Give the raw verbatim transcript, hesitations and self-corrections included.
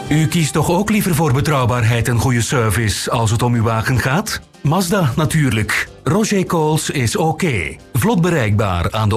U kiest toch ook liever voor betrouwbaarheid en goede service als het om uw wagen gaat? Mazda natuurlijk. Roger Coles is oké. Vlot bereikbaar aan de